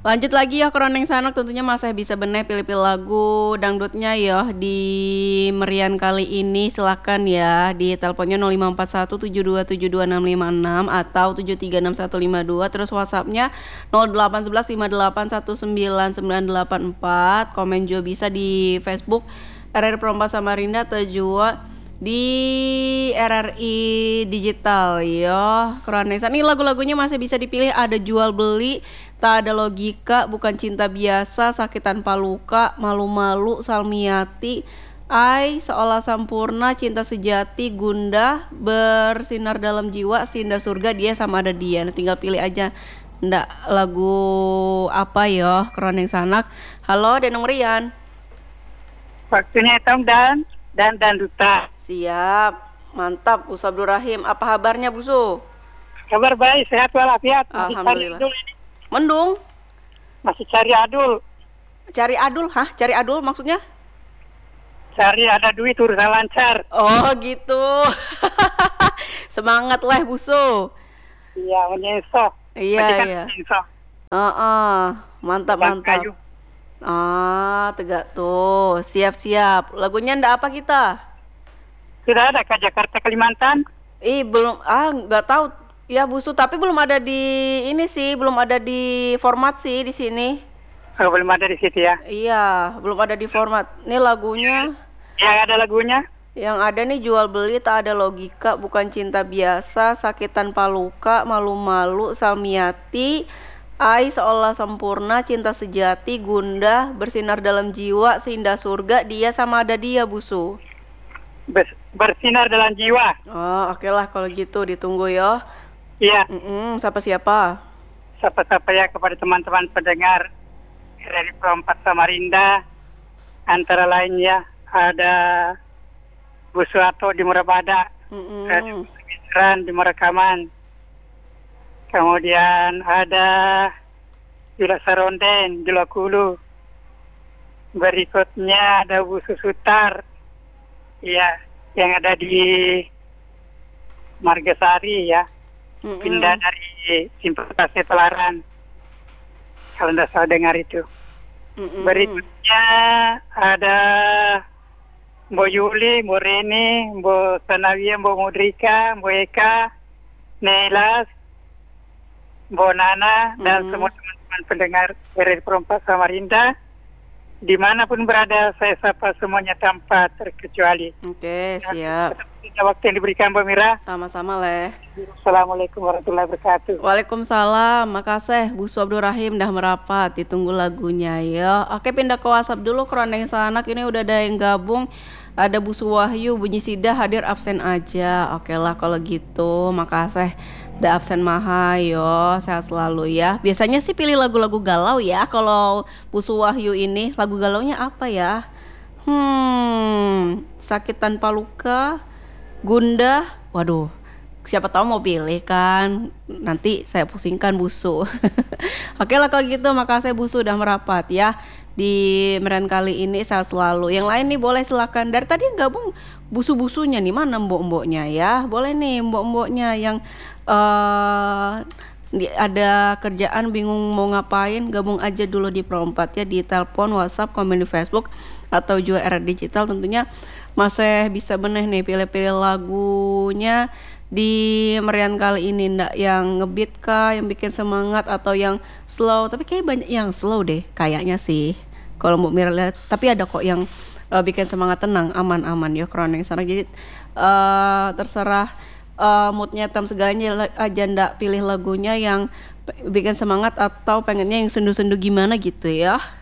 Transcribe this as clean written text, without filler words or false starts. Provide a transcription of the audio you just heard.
Lanjut lagi ya Kroneng Sanak, tentunya masih bisa benih pilih-pilih lagu dangdutnya ya di merian kali ini. Silahkan ya di teleponnya 0541727266 atau 736152, terus WhatsAppnya 081158199984. Komen juga bisa di Facebook RRI Perompak Samarinda atau juga di RRI Digital ya. Keronesan ini lagu-lagunya masih bisa dipilih, ada jual beli, tak ada logika, bukan cinta biasa, sakit tanpa luka, malu-malu, Salmiati, Ai, seolah sempurna, cinta sejati, gundah, bersinar dalam jiwa, sinda surga, dia sama ada dia. Nah, tinggal pilih aja ndak lagu apa ya Keroneng Sanak. Halo Denong Rian. Waktunya Tom dan Duta. Siap, mantap Busu Abdurrahim. Apa kabarnya Busu? Kabar baik, sehat walafiat. Alhamdulillah. Mendung? Masih cari adul. Cari adul? Hah? Cari adul maksudnya? Cari ada duit urusan lancar. Oh gitu. Semangat lah Busu. Iya, menyeso. Iya. Mantap. Kayu. Tegak tuh. Siap. Lagunya ndak apa kita? Sudah ada ke Jakarta Kalimantan? Belum. Nggak tahu. Ya Busu, tapi belum ada di ini sih, belum ada di format sih di sini. Oh, belum ada di situ ya? Iya, belum ada di format. Ini lagunya. Yang ada lagunya? Yang ada nih jual beli, tak ada logika, bukan cinta biasa, sakit tanpa luka, malu-malu, Salmiati, Ai seolah sempurna, cinta sejati, gundah, bersinar dalam jiwa, seindah surga, dia sama ada dia Busu. Bersinar dalam jiwa. Oh, oke lah kalau gitu, ditunggu ya. Iya. Siapa? Siapa ya kepada teman-teman pendengar dari Perompak Samarinda, antara lain ya ada Bu Suato di Murabada, di Murakaman, kemudian ada Jula Saronden, Jula Kulu, berikutnya ada Bu Susutar, ya yang ada di Margasari ya. Pindah dari Simpati Pelaran, kalau tidak salah dengar itu. Berikutnya ada Mbak Yuli, Mbak Reni, Mbak Sanawia, Mbak Mudrika, Mbak Eka, Nelas, Mbak Nana, dan semua teman-teman pendengar RRI Perompak Samarinda, dimanapun berada, saya sapa semuanya tanpa terkecuali. Oke, siap. Waktu yang diberikan Mbak Mira. Sama-sama leh. Assalamualaikum warahmatullahi wabarakatuh. Waalaikumsalam. Makasih Busu Abdurrahim dah merapat. Ditunggu lagunya ya. Oke, pindah ke WhatsApp dulu. Keroneng Sanak ini udah ada yang gabung. Ada Busu Wahyu, Bunyi Sida hadir absen aja. Oke lah kalau gitu. Makasih. Udah absen maha yo. Sehat selalu ya. Biasanya sih pilih lagu-lagu galau ya. Kalau Busu Wahyu ini lagu galaunya apa ya? Sakit tanpa luka, gundah. Waduh, siapa tahu mau pilih kan. Nanti saya pusingkan Busu. Oke lah kalau gitu, makasih Busu udah merapat ya di meren kali ini. Sehat selalu. Yang lain nih boleh silakan. Dari tadi yang gabung busu-busunya nih, mana mbok-mboknya ya? Boleh nih mbok-mboknya yang ada kerjaan bingung mau ngapain, gabung aja dulu di Perompak ya, di telepon, WhatsApp, komen di Facebook atau juga RRI Digital. Tentunya masih bisa benih nih pilih-pilih lagunya di merian kali ini, ndak yang ngebeat kah, yang bikin semangat atau yang slow. Tapi kayak banyak yang slow deh kayaknya sih kalau Mbak Mira lihat. Tapi ada kok yang bikin semangat, tenang, aman-aman ya Keroneng Sanak. Jadi terserah moodnya, tam segalanya aja, ndak pilih lagunya yang bikin semangat atau pengennya yang sendu-sendu gimana gitu ya.